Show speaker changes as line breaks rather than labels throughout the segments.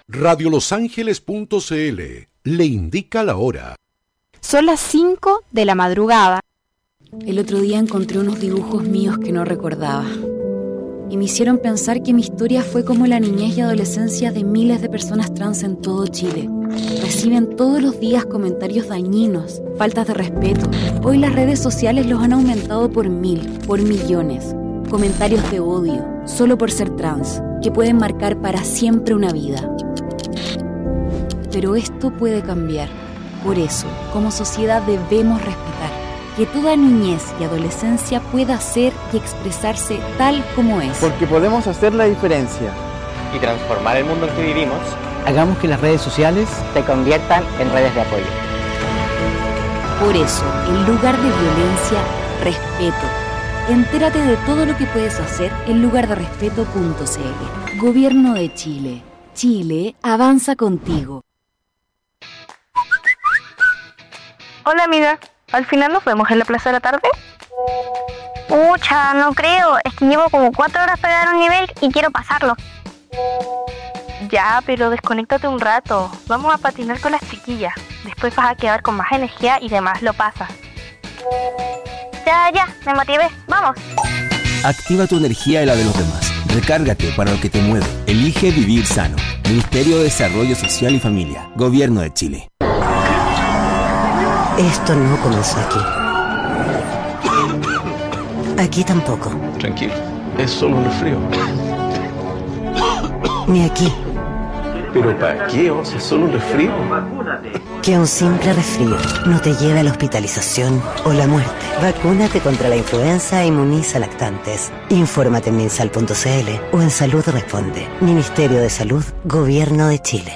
Radiolosangeles.cl le indica la hora.
Son las 5 de la madrugada.
El otro día encontré unos dibujos míos que no recordaba. Y me hicieron pensar que mi historia fue como la niñez y adolescencia de miles de personas trans en todo Chile. Reciben todos los días comentarios dañinos, faltas de respeto. Hoy las redes sociales los han aumentado por 1000, por millones. Comentarios de odio, solo por ser trans, que pueden marcar para siempre una vida. Pero esto puede cambiar. Por eso, como sociedad debemos respetar que toda niñez y adolescencia pueda ser y expresarse tal como es.
Porque podemos hacer la diferencia
y transformar el mundo en que vivimos.
Hagamos que las redes sociales
se conviertan en redes de apoyo.
Por eso, en lugar de violencia, respeto. Entérate de todo lo que puedes hacer en lugarderespeto.cl. Gobierno de Chile. Chile avanza contigo.
Hola amiga, ¿al final nos vemos en la plaza de la tarde?
Pucha, no creo, es que llevo como 4 horas para dar un nivel y quiero pasarlo.
Ya, pero desconéctate un rato, vamos a patinar con las chiquillas, después vas a quedar con más energía y demás lo pasas.
Ya, me motivé, vamos.
Activa tu energía y la de los demás. Recárgate para lo que te mueve. Elige vivir sano. Ministerio de Desarrollo Social y Familia. Gobierno de Chile.
Esto no comenzó aquí. Aquí tampoco.
Tranquilo, es solo un resfrío.
Ni aquí.
¿Pero para qué? O sea, es solo un resfrío.
Que un simple resfrío no te lleve a la hospitalización o la muerte. Vacúnate contra la influenza e inmuniza lactantes. Infórmate en minsal.cl o en Salud Responde. Ministerio de Salud, Gobierno de Chile.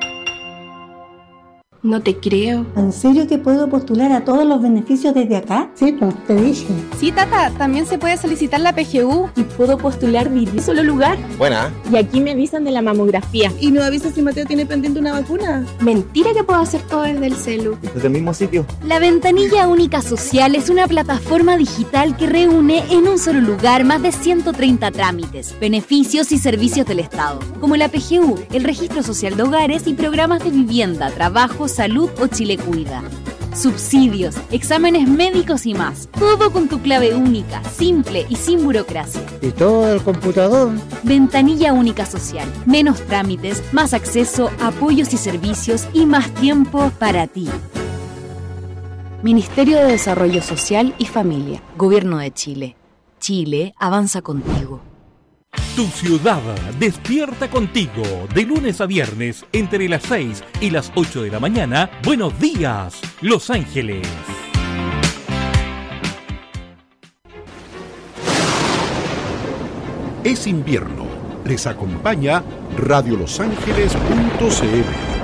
No te creo.
¿En serio que puedo postular a todos los beneficios desde acá? Sí, pues, te dije.
Sí, Tata, también se puede solicitar la PGU.
¿Y puedo postular mi solo lugar?
Buena.
Y aquí me avisan de la mamografía.
¿Y no avisas si Mateo tiene pendiente una vacuna?
Mentira que puedo hacer todo desde el celu.
Desde el mismo sitio.
La Ventanilla Única Social es una plataforma digital que reúne en un solo lugar más de 130 trámites, beneficios y servicios del Estado, como la PGU, el Registro Social de Hogares y programas de vivienda, trabajo, salud o Chile Cuida. Subsidios, exámenes médicos y más. Todo con tu clave única, simple y sin burocracia.
¿Y todo el computador?
Ventanilla Única Social. Menos trámites, más acceso, apoyos y servicios y más tiempo para ti. Ministerio de Desarrollo Social y Familia. Gobierno de Chile. Chile avanza contigo.
Tu ciudad despierta contigo de lunes a viernes entre las 6 y las 8 de la mañana. Buenos días, Los Ángeles.
Es invierno. Les acompaña radiolosangeles.cl.